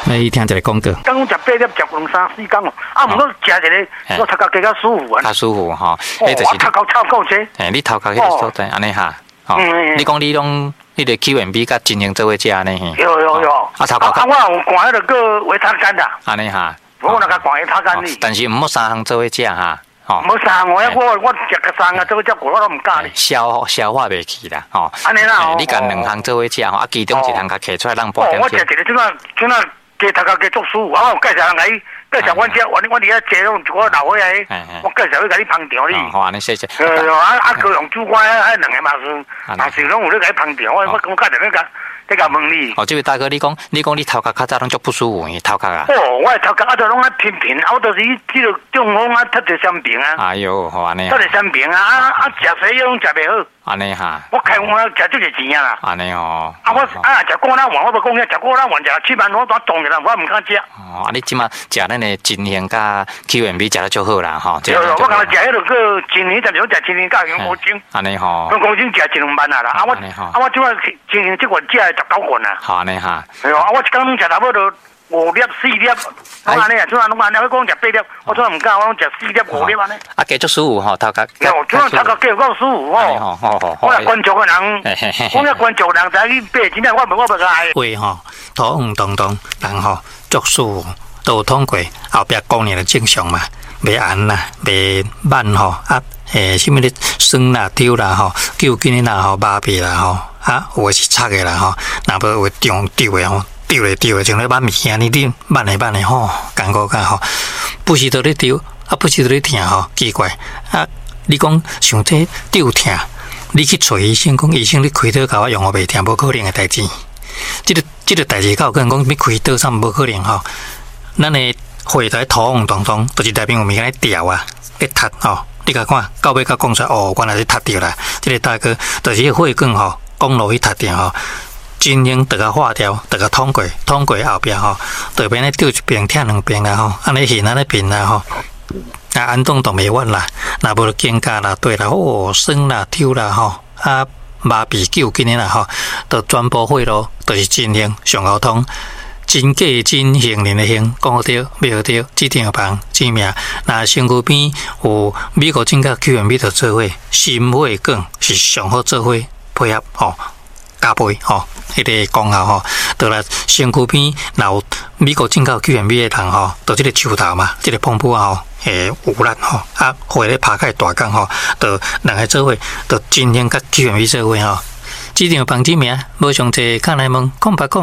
你听一个广告。 刚讲吃8粒，吃2、3、4天哦。啊，毋过食一个，我头壳加较舒服啊。 较舒服吼， 迄就是头壳超够些。 你头壳迄个所在安尼哈。你讲你拢迄个 QMB 甲金鹰做伙食安尼。 有。 啊，头壳。 啊，我有灌迄个个维他干的。 安尼哈。 我那个灌维他干哩。 但是毋好3项做伙食哈。 无3项，我食个3个做伙食过，我都毋敢哩。 消化袂去啦，吼。 安尼啦。 你甲2项做伙食吼，啊，其中1项甲摕出来让半点。 我食一个怎啊加头壳加足舒服，啊，我有介绍人来。介绍阮遮，阮伫遐坐拢一个老伙仔，我介绍去甲你烹调你。 好，安尼谢谢。 高雄主管迄2个嘛是拢有咧甲你烹调，我介绍你甲问你。 这位大哥，你讲你头壳较早拢足不舒服，头壳啊？ 我头壳都拢平，我都是即个中风啊，脱着伤病啊。 哎呦，好安尼。 脱着伤病啊，食西药拢食袂好。 安尼哈。 我开我食足个钱啊啦。 安尼哦。 我食过咱碗，我无讲遐食过咱碗食7万，我当中个啦，我毋敢食。 你即马食咱的金兴甲 QMB 食得足好啦，吼。 有，我刚才食迄个金兴，但是我食金兴甲杨国金。 安尼吼。 杨国金食1-2万啊啦，我即马金兴即个食19罐啊。 好安尼哈。 我一工食差不多5粒、4粒，我安尼啊，怎啊拢安尼？我讲食8粒，我怎啊毋敢？我讲食4粒、5粒安尼。啊， 加足舒服吼，头壳。 我怎啊头壳加够舒服吼？我也关注个人，我也关注人，知去买，真正我无爱。 胃吼，肚黄咚咚，人吼足舒服，都通过后壁功能的正常嘛，袂寒啦，袂慢吼啊。什么咧酸啦、丢啦吼、救筋啦吼、麻痹啦吼，有诶是擦诶啦吼，若无有中丢诶吼，丢诶，像咧挽物件你挽诶吼，感觉甲吼，不是都咧丢，不是都咧疼吼，奇怪你讲像这丢疼，你去找医生讲，医生你开刀甲我用，我袂疼，无可能诶代志。这个代志，有个人讲要开刀啥无可能吼，咱诶血在肚黄咚咚，就是代表有物件咧掉啊，咧塌吼。你甲看，到尾甲讲出来，原来是塌掉啦。这个大哥，就是血管吼，公路去塌掉吼，真经得甲化掉，得甲通过后壁吼，对边咧丢一边，疼2边啦吼，安尼现安尼变啦吼，安动都袂稳啦，若无肩胛啦、对啦，酸啦、抽啦吼，麻痹救筋啦吼，都全部血路，都是真经上好通。真假真幸运的幸，讲好对，袂好对，指定帮指名。那身躯边有美国正甲 QMB 的做伙，心血管是上好做伙配合吼，加倍吼，迄个功效吼，倒来身躯边若有美国正甲 QMB 的人吼，倒即个手头嘛，即个碰布吼，有力吼，血咧拍开大工吼，倒2个做伙，倒真正甲 QMB 做伙吼。指定房子名，无上济，看来问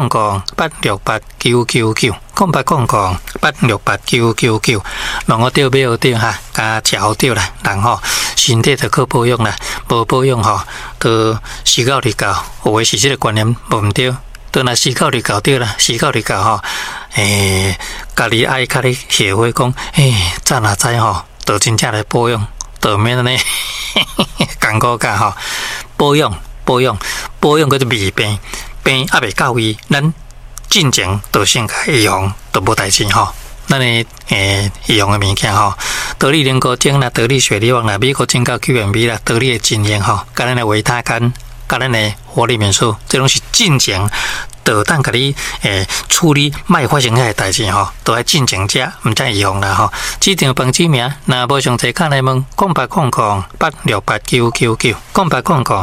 0800-868-999，0800-868-999，弄好对，买好对哈，加食好对啦，人吼身体就靠保养啦，无保养吼，都死到日搞，有诶是即个观念无毋对，都若死到日搞对啦，死到日搞吼，家己爱较咧协会讲，早若知吼，都真正来保养，都免安尼艰苦甲吼，保养叫做未病还未到位，咱进前就先甲预防，都无代志吼。咱诶预防诶物件吼，得力灵果精啦，得力雪利旺啦，美国正甲 QMB 啦，得力诶精英吼，甲咱诶维他干，甲咱诶活力元素，这拢是进前。就当甲你处理莫发生遐代志吼，都爱进前食，毋知预防啦吼。指定房子名，若无详细看来问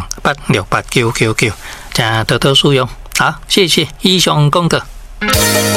0800-868-999，0800-868-999，请多多使用。好，谢谢以上广告。